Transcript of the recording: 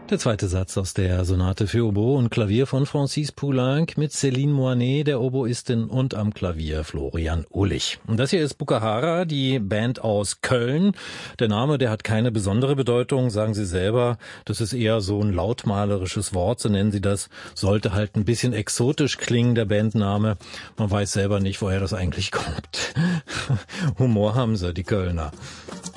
Der zweite Satz aus der Sonate für Oboe und Klavier von Francis Poulenc mit Céline Moinet, der Oboistin, und am Klavier Florian Uhlich. Und das hier ist Bukahara, die Band aus Köln. Der Name, der hat keine besondere Bedeutung, sagen sie selber. Das ist eher so ein lautmalerisches Wort, so nennen sie das. Sollte halt ein bisschen exotisch klingen, der Bandname. Man weiß selber nicht, woher das eigentlich kommt. Humor haben sie, die Kölner.